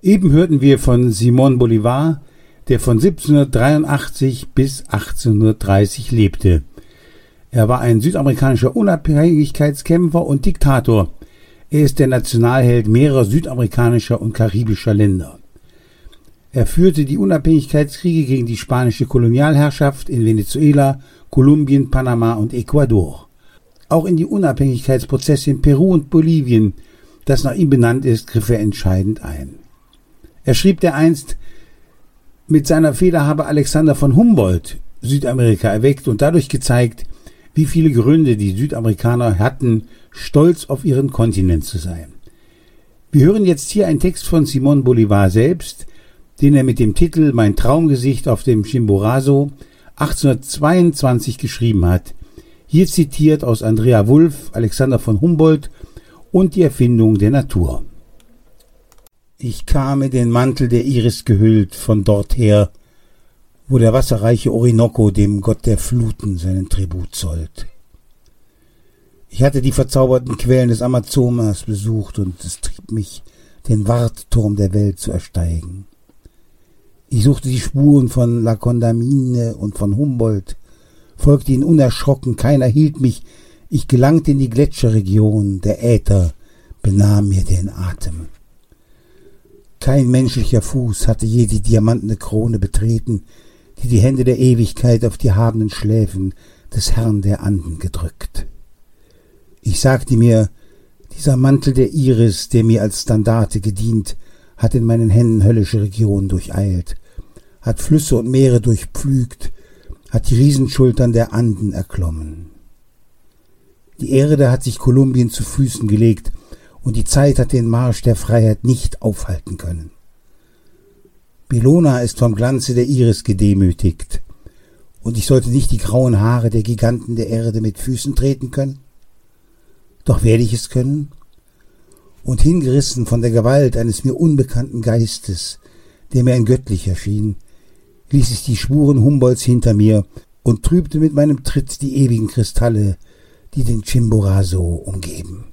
Eben hörten wir von Simón Bolívar, der von 1783 bis 1830 lebte. Er war ein südamerikanischer Unabhängigkeitskämpfer und Diktator. Er ist der Nationalheld mehrerer südamerikanischer und karibischer Länder. Er führte die Unabhängigkeitskriege gegen die spanische Kolonialherrschaft in Venezuela, Kolumbien, Panama und Ecuador. Auch in die Unabhängigkeitsprozesse in Peru und Bolivien, das nach ihm benannt ist, griff er entscheidend ein. Er schrieb dereinst, mit seiner Feder habe Alexander von Humboldt Südamerika erweckt und dadurch gezeigt, wie viele Gründe die Südamerikaner hatten, stolz auf ihren Kontinent zu sein. Wir hören jetzt hier einen Text von Simón Bolívar selbst, den er mit dem Titel »Mein Traumgesicht auf dem Chimborazo« 1822 geschrieben hat. Hier zitiert aus Andrea Wulf, Alexander von Humboldt und die Erfindung der Natur. Ich kam in den Mantel der Iris gehüllt von dort her, wo der wasserreiche Orinoco dem Gott der Fluten seinen Tribut zollt. Ich hatte die verzauberten Quellen des Amazonas besucht und es trieb mich, den Wartturm der Welt zu ersteigen. Ich suchte die Spuren von La Condamine und von Humboldt, folgte ihnen unerschrocken, keiner hielt mich, ich gelangte in die Gletscherregion, der Äther benahm mir den Atem. Kein menschlicher Fuß hatte je die diamantene Krone betreten, die die Hände der Ewigkeit auf die habenden Schläfen des Herrn der Anden gedrückt. Ich sagte mir, dieser Mantel der Iris, der mir als Standarte gedient, hat in meinen Händen höllische Regionen durcheilt, hat Flüsse und Meere durchpflügt, hat die Riesenschultern der Anden erklommen. Die Erde hat sich Kolumbien zu Füßen gelegt, und die Zeit hat den Marsch der Freiheit nicht aufhalten können. Bellona ist vom Glanze der Iris gedemütigt, und ich sollte nicht die grauen Haare der Giganten der Erde mit Füßen treten können? Doch werde ich es können? Und hingerissen von der Gewalt eines mir unbekannten Geistes, der mir ein göttlicher schien, ließ ich die Spuren Humboldts hinter mir und trübte mit meinem Tritt die ewigen Kristalle, die den Chimborazo umgeben.